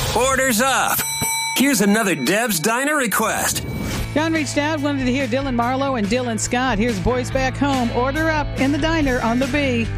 Orders up. Here's another Deb's Diner request. John reached out, wanted to hear Dylan Marlowe and Dylan Scott. Here's Boys Back Home. Order up in the diner on the B.